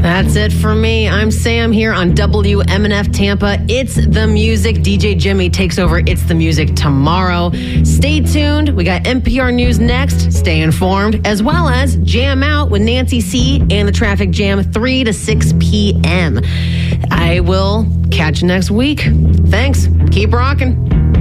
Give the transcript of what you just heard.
That's it for me. I'm Sam here on WMNF Tampa. It's the Music. DJ Jimmy takes over It's the Music tomorrow. Stay tuned. We got NPR News next. Stay informed, as well as Jam Out with Nancy C. and the Traffic Jam 3 to 6 p.m. I will catch you next week. Thanks. Keep rocking.